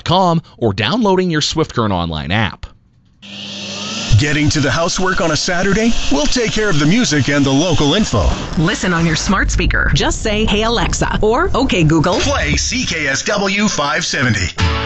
SwiftCurrent.com or downloading your SwiftCurrent online app. Getting to the housework on a Saturday? We'll take care of the music and the local info. Listen on your smart speaker. Just say, "Hey Alexa," or "Okay Google." Play CKSW 570.